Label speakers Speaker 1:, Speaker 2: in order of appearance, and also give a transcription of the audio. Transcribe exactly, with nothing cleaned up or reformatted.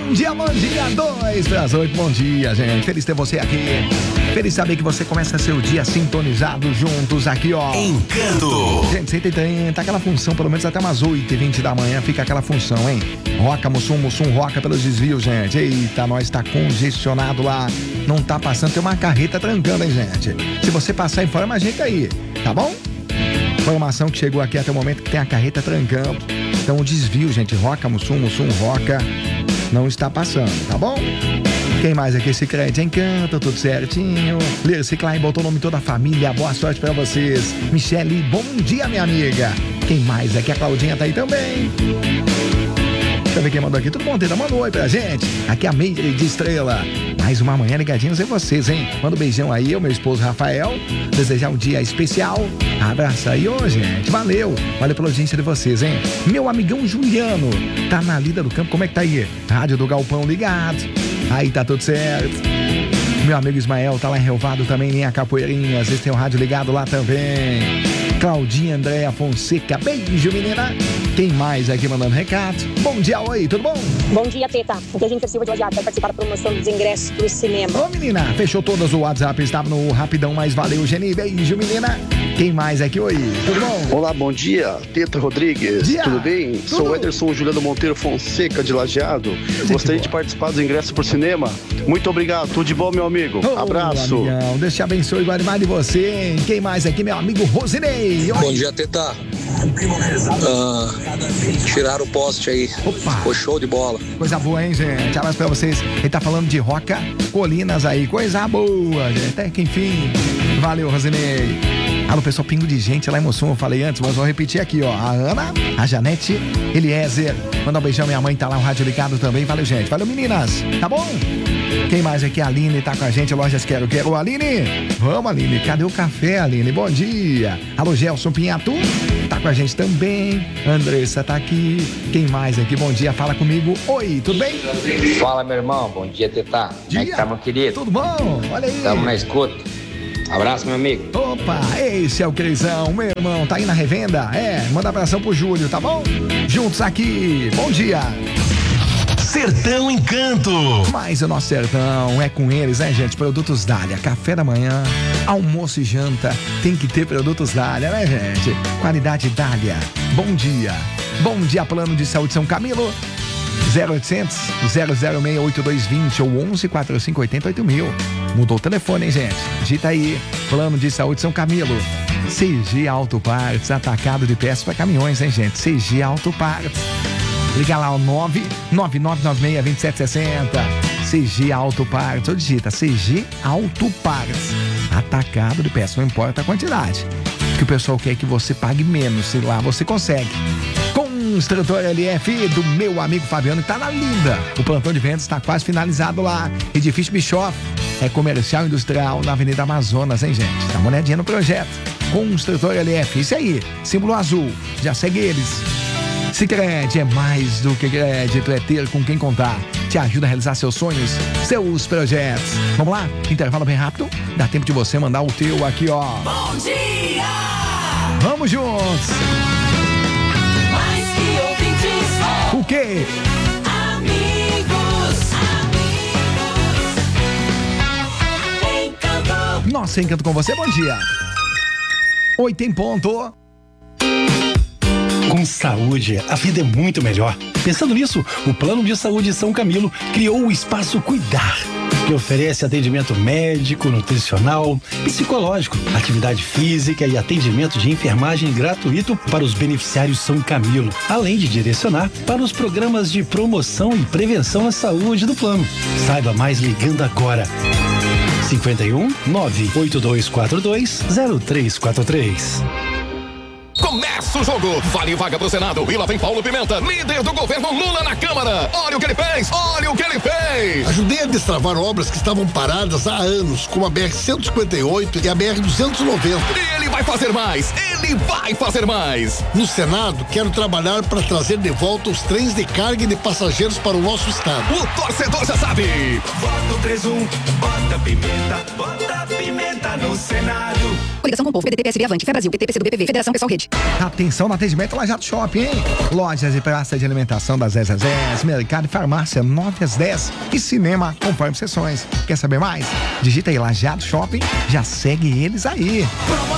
Speaker 1: Bom dia, bom dia, dois para as oito, bom dia, gente. Feliz ter você aqui. Feliz saber que você começa seu dia sintonizado juntos aqui, ó.
Speaker 2: Encanto.
Speaker 1: Gente, cento e trinta, aquela função, pelo menos até umas oito e vinte da manhã, fica aquela função, hein? Roca, Mussum, Mussum, roca pelos desvios, gente. Eita, nós tá congestionado lá. Não tá passando, tem uma carreta trancando, hein, gente? Se você passar, informa a gente aí, tá bom? Informação que chegou aqui até o momento que tem a carreta trancando. Então o desvio, gente, roca, Mussum, Mussum, roca, não está passando, tá bom? Quem mais aqui? Sicredi Encanto, tudo certinho. Lirce Klein botou o nome de toda a família. Boa sorte pra vocês. Michele, bom dia, minha amiga. Quem mais aqui? A Claudinha tá aí também. Deixa eu ver quem mandou aqui. Tudo bom, Teta? Manda um oi pra gente. Aqui é a Meire de Estrela. Mais uma manhã ligadinhos em vocês, hein? Manda um beijão aí, o meu esposo Rafael. Desejar um dia especial. Abraço aí, ô, gente. Valeu. Valeu pela audiência de vocês, hein? Meu amigão Juliano tá na lida do campo. Como é que tá aí? Rádio do Galpão ligado. Aí tá tudo certo. Meu amigo Ismael tá lá em Relvado também, linha Capoeirinha. Vocês têm o rádio ligado lá também. Claudinha Andréa Fonseca, beijo, menina. Quem mais aqui mandando recado? Bom dia, oi, tudo bom?
Speaker 3: Bom dia, Teta. Aqui a gente Silva de Lajeado vai participar da promoção dos ingressos pro cinema.
Speaker 1: Ô, menina, fechou todas o WhatsApp, estava no Rapidão, mas valeu, Geni. Beijo, menina. Quem mais aqui, oi, tudo bom?
Speaker 4: Olá, bom dia, Teta Rodrigues.
Speaker 1: Dia.
Speaker 4: Tudo bem?
Speaker 1: Tudo.
Speaker 4: Sou o Ederson Juliano Monteiro Fonseca de Lajeado. Gostaria de participar dos ingressos pro cinema. Muito obrigado, tudo de bom, meu amigo.
Speaker 1: Ô,
Speaker 4: abraço.
Speaker 1: Amigão, Deus te abençoe, guarde mais de você. Quem mais aqui, meu amigo Rosinei? Oi.
Speaker 5: Bom dia, Teta. Ah, tiraram o poste aí.
Speaker 1: Opa.
Speaker 5: Ficou show de bola.
Speaker 1: Coisa boa, hein, gente? Abraço pra vocês. Ele tá falando de Roca Colinas aí. Coisa boa, gente. Até que enfim. Valeu, Rosinei. Alô, pessoal, pingo de gente lá em Mussum. Eu falei antes, mas vou repetir aqui, ó. A Ana, a Janete, Eliezer. Manda um beijão, minha mãe tá lá, o rádio ligado também. Valeu, gente. Valeu, meninas. Tá bom? Quem mais aqui? A Aline tá com a gente. Lojas Quero Quero. Ô, Aline. Vamos, Aline. Cadê o café, Aline? Bom dia. Alô, Gelson Pinhato. Tá com a gente também. Andressa tá aqui. Quem mais aqui? Bom dia. Fala comigo. Oi, tudo bem?
Speaker 6: Fala, meu irmão. Bom dia, Teta. Como é que tá, meu querido?
Speaker 1: Tudo bom? Olha aí.
Speaker 6: Tamo na escuta. Abraço, meu amigo.
Speaker 1: Opa, esse é o Crisão, meu irmão, tá aí na revenda? É, manda abração pro Júlio, tá bom? Juntos aqui, bom dia.
Speaker 2: Sertão Encanto.
Speaker 1: Mas o nosso sertão é com eles, né, gente? Produtos Dália, café da manhã, almoço e janta, tem que ter produtos Dália, né, gente? Qualidade Dália, bom dia. Bom dia, Plano de Saúde São Camilo. zero oitocentos, zero zero seis, oito dois dois zero ou onze, quatro cinco oito oito mil. Mudou o telefone, hein, gente? Digita aí, Plano de Saúde São Camilo. C G Auto Parts, atacado de peças para caminhões, hein, gente? C G Auto Parts. Liga lá, o nove nove nove nove seis, dois sete seis zero. C G Auto Parts, ou digita C G Auto Parts. Atacado de peças, não importa a quantidade. Que o pessoal quer que você pague menos, sei lá, você consegue. Construtor L F do meu amigo Fabiano, que tá na linda. O plantão de vendas está quase finalizado lá. Edifício Bischoff, é comercial industrial na Avenida Amazonas, hein, gente? Dá uma olhadinha no projeto. Construtor L F, isso aí, símbolo azul. Já segue eles. Sicredi é mais do que crédito, é ter com quem contar. Te ajuda a realizar seus sonhos, seus projetos. Vamos lá? Intervalo bem rápido. Dá tempo de você mandar o teu aqui, ó.
Speaker 2: Bom dia!
Speaker 1: Vamos juntos! O quê?
Speaker 2: Amigos, amigos, Encanto.
Speaker 1: Nossa, Encanto com você, bom dia. Oito em ponto.
Speaker 7: Com saúde, a vida é muito melhor. Pensando nisso, o Plano de Saúde São Camilo criou o Espaço Cuidar, que oferece atendimento médico, nutricional, psicológico, atividade física e atendimento de enfermagem gratuito para os beneficiários São Camilo, além de direcionar para os programas de promoção e prevenção à saúde do plano. Saiba mais ligando agora. cinco um nove oito dois quatro dois zero três quatro três.
Speaker 8: Começa o jogo, vale vaga pro Senado e lá vem Paulo Pimenta, líder do governo Lula na Câmara. Olha o que ele fez, olha o que ele fez.
Speaker 9: Ajudei a destravar obras que estavam paradas há anos, como a B R cento e cinquenta e oito e a B R duzentos e noventa.
Speaker 8: E ele vai fazer mais, ele vai fazer mais.
Speaker 9: No Senado, quero trabalhar para trazer de volta os trens de carga e de passageiros para o nosso estado.
Speaker 8: O torcedor já sabe.
Speaker 2: Voto três um, bota pimenta, bota pimenta no Senado.
Speaker 10: Coligação com o Povo, P D T, P S B, Avante, Fé Brasil, P T, P C do B P V, Federação Pessoal Rede.
Speaker 1: Atenção no atendimento Lajeado Shopping, hein? Lojas e praças de alimentação das dez às dez, mercado e farmácia nove às dez e cinema conforme sessões. Quer saber mais? Digita aí Lajeado Shopping, já segue eles aí.